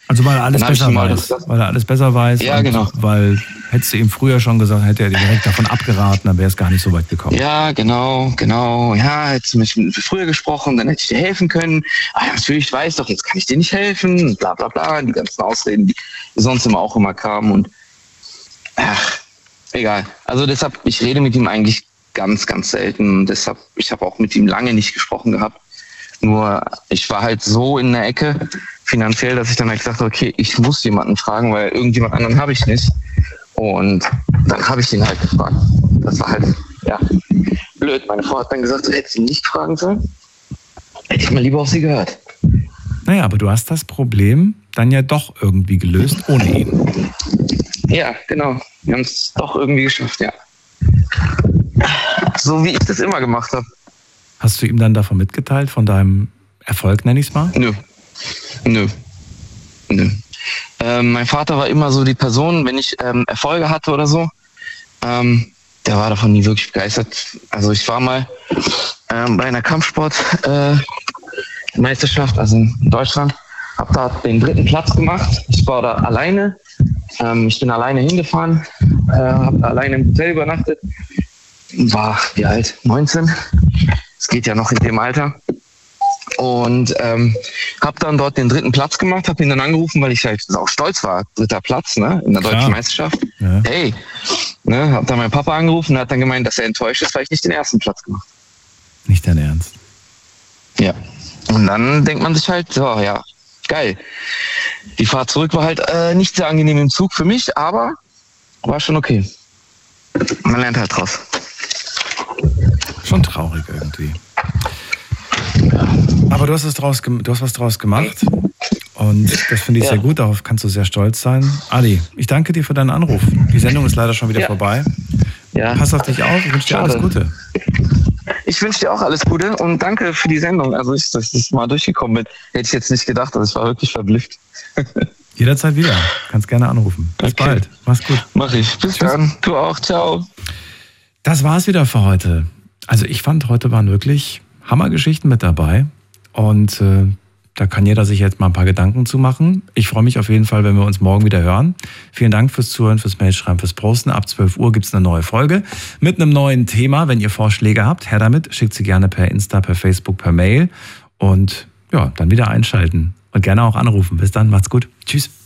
Also weil er alles besser weiß. Weil er alles besser weiß. Ja, genau. Weil hättest du ihm früher schon gesagt, hätte er dir direkt davon abgeraten, dann wäre es gar nicht so weit gekommen. Ja, genau. Ja, hättest du mich früher gesprochen, dann hätte ich dir helfen können. Aber natürlich, ich weiß doch, jetzt kann ich dir nicht helfen. Bla bla bla. Die ganzen Ausreden, die sonst auch immer kamen. Und egal. Also deshalb, ich rede mit ihm eigentlich ganz, ganz selten. Deshalb, ich habe auch mit ihm lange nicht gesprochen gehabt. Nur ich war halt so in der Ecke finanziell, dass ich dann halt gesagt habe, okay, ich muss jemanden fragen, weil irgendjemand anderen habe ich nicht. Und dann habe ich ihn halt gefragt. Das war halt, blöd. Meine Frau hat dann gesagt, du hättest ihn nicht fragen sollen. Hätte ich mal lieber auf sie gehört. Naja, aber du hast das Problem dann ja doch irgendwie gelöst ohne ihn. Ja, genau. Wir haben es doch irgendwie geschafft, ja. So wie ich das immer gemacht habe. Hast du ihm dann davon mitgeteilt, von deinem Erfolg, nenne ich es mal? Nö. Mein Vater war immer so die Person, wenn ich Erfolge hatte oder so, der war davon nie wirklich begeistert. Also ich war mal bei einer Kampfsportmeisterschaft, also in Deutschland, habe da den 3. Platz gemacht. Ich war da alleine. Ich bin alleine hingefahren, habe alleine im Hotel übernachtet. War, wie alt? 19. Es geht ja noch in dem Alter. Und habe dann dort den 3. Platz gemacht, habe ihn dann angerufen, weil ich halt auch stolz war. 3. Platz, ne, in der deutschen Meisterschaft. Ja. Hey, ne, habe dann meinen Papa angerufen und hat dann gemeint, dass er enttäuscht ist, weil ich nicht den 1. Platz gemacht habe. Nicht dein Ernst? Ja. Und dann denkt man sich halt, so, ja, geil. Die Fahrt zurück war halt nicht sehr angenehm im Zug für mich, aber war schon okay. Man lernt halt draus. Schon traurig irgendwie. Aber du hast was draus gemacht und das finde ich sehr gut, darauf kannst du sehr stolz sein. Ali, ich danke dir für deinen Anruf. Die Sendung ist leider schon wieder vorbei. Ja. Pass auf dich auf, ich wünsche dir alles Gute. Ich wünsche dir auch alles Gute und danke für die Sendung. Also dass ich mal durchgekommen bin, hätte ich jetzt nicht gedacht, also ich war wirklich verblüfft. Jederzeit wieder, kannst gerne anrufen. Bis bald, mach's gut. Mach ich, bis dann, du auch, ciao. Das war's wieder für heute. Also ich fand, heute waren wirklich Hammergeschichten mit dabei und da kann jeder sich jetzt mal ein paar Gedanken zu machen. Ich freue mich auf jeden Fall, wenn wir uns morgen wieder hören. Vielen Dank fürs Zuhören, fürs Mailschreiben, fürs Posten. Ab 12 Uhr gibt es eine neue Folge mit einem neuen Thema. Wenn ihr Vorschläge habt, her damit. Schickt sie gerne per Insta, per Facebook, per Mail und ja, dann wieder einschalten und gerne auch anrufen. Bis dann, macht's gut. Tschüss.